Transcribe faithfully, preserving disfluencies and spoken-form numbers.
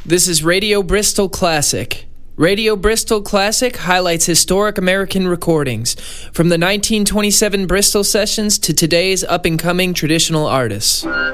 This is Radio Bristol Classic. Radio Bristol Classic highlights historic American recordings, from the nineteen twenty-seven Bristol sessions to today's up-and-coming traditional artists.